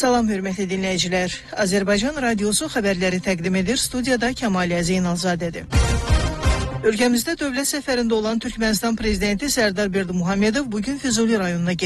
Salam hörmətli dinləyicilər. Azərbaycan Radiosu xəbərləri təqdim edir. Studiyada Kəmaliyə Zeynalzadədir. Ölkəmizdə dövlət səfərində olan Türkmənistan prezidenti Sərdar Berdimuhamedov bugün Füzuli rayonuna gedib.